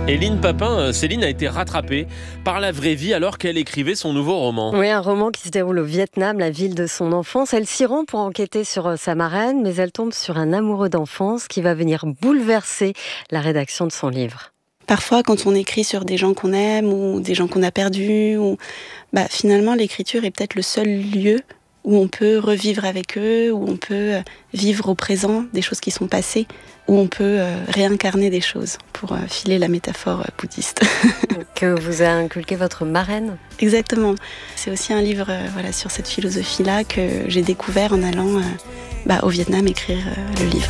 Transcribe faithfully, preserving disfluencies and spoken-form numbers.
Et Lynne Papin, euh, Céline a été rattrapée par la vraie vie alors qu'elle écrivait son nouveau roman. Oui, un roman qui se déroule au Vietnam, la ville de son enfance. Elle s'y rend pour enquêter sur euh, sa marraine, mais elle tombe sur un amoureux d'enfance qui va venir bouleverser la rédaction de son livre. Parfois, quand on écrit sur des gens qu'on aime ou des gens qu'on a perdus, ou, bah, finalement, l'écriture est peut-être le seul lieu où on peut revivre avec eux, où on peut vivre au présent des choses qui sont passées, où on peut euh, réincarner des choses, pour euh, filer la métaphore euh, bouddhiste. Que vous a inculqué votre marraine ? Exactement. C'est aussi un livre euh, voilà, sur cette philosophie-là que j'ai découvert en allant euh, bah, au Vietnam écrire euh, le livre.